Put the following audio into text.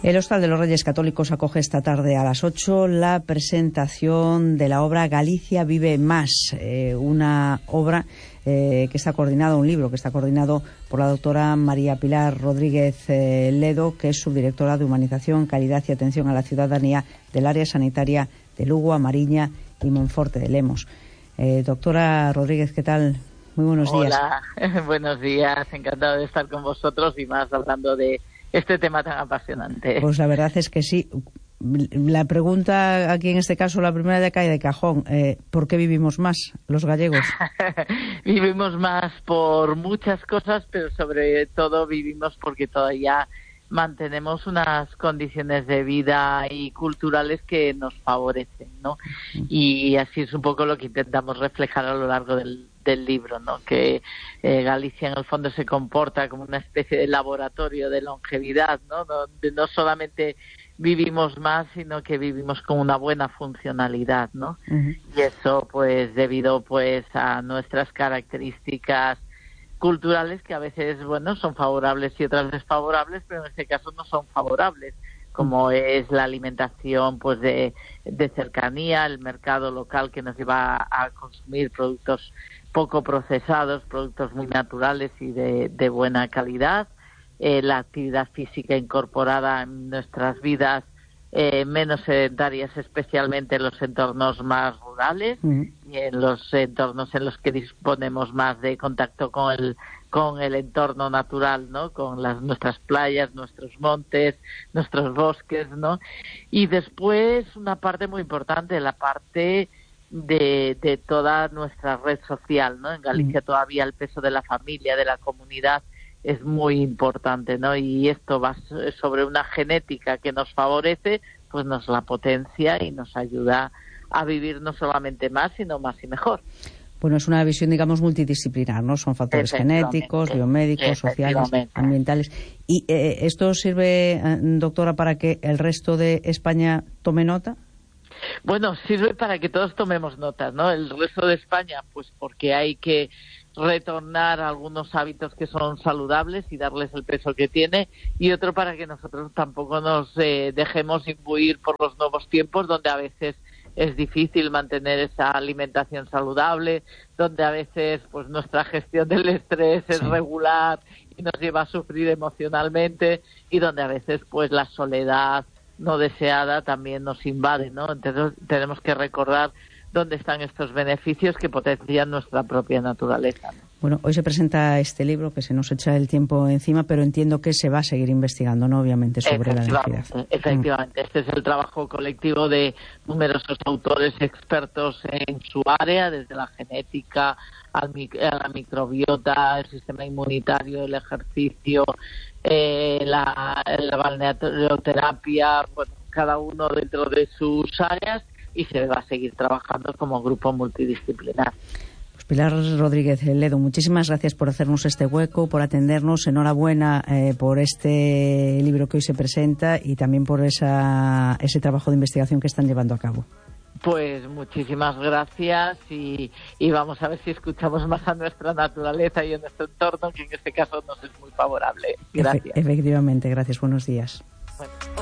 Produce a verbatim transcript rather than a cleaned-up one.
El Hostal de los Reyes Católicos acoge esta tarde a las ocho la presentación de la obra Galicia vive más, eh, una obra eh, que está coordinado, un libro que está coordinado por la doctora María Pilar Rodríguez eh, Ledo, que es subdirectora de Humanización, Calidad y Atención a la Ciudadanía del área sanitaria de Lugo, Amariña y Monforte de Lemos. Eh, doctora Rodríguez, ¿qué tal? Muy buenos días. Hola, buenos días, encantado de estar con vosotros y más hablando de este tema tan apasionante. Pues la verdad es que sí. La pregunta aquí en este caso, la primera ya cae de cajón. Eh, ¿Por qué vivimos más los gallegos? Vivimos más por muchas cosas, pero sobre todo vivimos porque todavía mantenemos unas condiciones de vida y culturales que nos favorecen, ¿no? Y así es un poco lo que intentamos reflejar a lo largo del, del libro, ¿no? Que eh, Galicia en el fondo se comporta como una especie de laboratorio de longevidad, ¿no? Donde no solamente vivimos más, sino que vivimos con una buena funcionalidad, ¿no? Uh-huh. Y eso, pues, debido pues a nuestras características culturales que a veces, bueno, son favorables y otras desfavorables, pero en este caso no son favorables, como es la alimentación pues de, de cercanía, el mercado local que nos lleva a consumir productos poco procesados, productos muy naturales y de, de buena calidad, eh, la actividad física incorporada en nuestras vidas, Eh, menos sedentarias, especialmente en los entornos más rurales uh-huh. y en los entornos en los que disponemos más de contacto con el con el entorno natural, ¿no? Con las nuestras playas, nuestros montes, nuestros bosques, ¿no? Y después una parte muy importante, la parte de, de toda nuestra red social, ¿no? En Galicia uh-huh. todavía el peso de la familia, de la comunidad es muy importante, ¿no? Y esto va sobre una genética que nos favorece, pues nos la potencia y nos ayuda a vivir no solamente más, sino más y mejor. Bueno, es una visión, digamos, multidisciplinar, ¿no? Son factores genéticos, biomédicos, sociales, ambientales. ¿Y eh, esto sirve, doctora, para que el resto de España tome nota? Bueno, sirve para que todos tomemos notas, ¿no? El resto de España, pues porque hay que retornar a algunos hábitos que son saludables y darles el peso que tiene, y otro para que nosotros tampoco nos eh, dejemos imbuir por los nuevos tiempos, donde a veces es difícil mantener esa alimentación saludable, donde a veces pues nuestra gestión del estrés es sí. regular y nos lleva a sufrir emocionalmente, y donde a veces pues la soledad no deseada también nos invade, ¿no? Entonces tenemos que recordar dónde están estos beneficios que potencian nuestra propia naturaleza, ¿no? Bueno, hoy se presenta este libro, que se nos echa el tiempo encima, pero entiendo que se va a seguir investigando, ¿no? Obviamente, sobre la densidad. Efectivamente, mm. este es el trabajo colectivo de numerosos autores expertos en su área, desde la genética al mic- a la microbiota, el sistema inmunitario, el ejercicio, eh, la, la balneoterapia, bueno, cada uno dentro de sus áreas, y se va a seguir trabajando como grupo multidisciplinar. Pues Pilar Rodríguez Ledo, muchísimas gracias por hacernos este hueco, por atendernos. Enhorabuena eh, por este libro que hoy se presenta y también por esa, ese trabajo de investigación que están llevando a cabo. Pues muchísimas gracias y, y vamos a ver si escuchamos más a nuestra naturaleza y a nuestro entorno, que en este caso nos es muy favorable. Gracias. Efe- efectivamente, gracias. Buenos días. Bueno.